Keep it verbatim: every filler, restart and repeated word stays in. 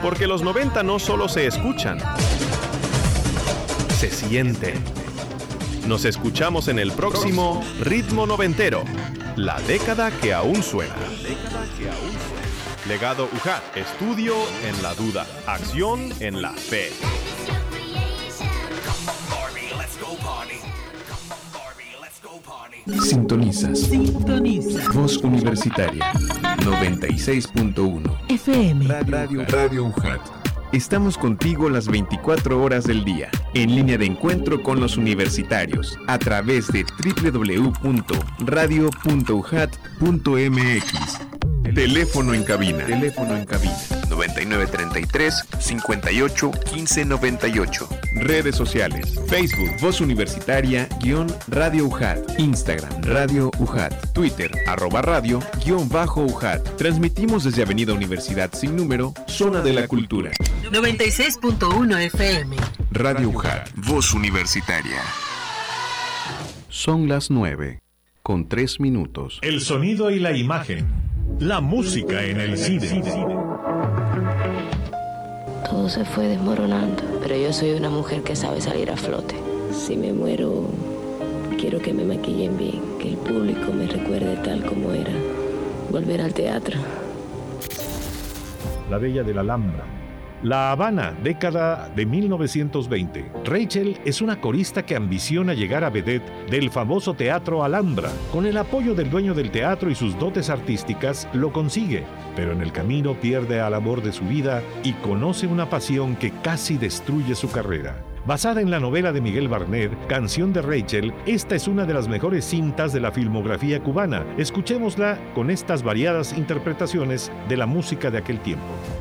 Porque los noventa no solo se escuchan, se sienten. Nos escuchamos en el próximo Ritmo Noventero, la década que aún suena. Legado U J A T, estudio en la duda, acción en la fe. Sintonizas. Sintoniza. Voz Universitaria noventa y seis punto uno F M. Radio, Radio U J A T. Estamos contigo las veinticuatro horas del día, en línea de encuentro con los universitarios, a través de doble u doble u doble u punto radio punto u j a t punto m x. Teléfono en cabina. Teléfono en cabina. noventa y nueve treinta y tres, cincuenta y ocho, quince noventa y ocho. Redes sociales. Facebook, Voz Universitaria, guión Radio U J A T. Instagram, Radio U J A T. Twitter, arroba radio, guión bajo U J A T. Transmitimos desde Avenida Universidad sin número, Zona de la Cultura. noventa y seis punto uno F M. Radio U J A T. Voz Universitaria. Son las nueve, con tres minutos. El sonido y la imagen. La música en el cine. Todo se fue desmoronando, pero yo soy una mujer que sabe salir a flote. Si me muero, quiero que me maquillen bien, que el público me recuerde tal como era. Volver al teatro. La Bella de la Alhambra. La Habana, década de mil novecientos veinte. Rachel es una corista que ambiciona llegar a vedette del famoso Teatro Alhambra. Con el apoyo del dueño del teatro y sus dotes artísticas, lo consigue. Pero en el camino pierde al amor de su vida y conoce una pasión que casi destruye su carrera. Basada en la novela de Miguel Barnet, Canción de Rachel, esta es una de las mejores cintas de la filmografía cubana. Escuchémosla con estas variadas interpretaciones de la música de aquel tiempo.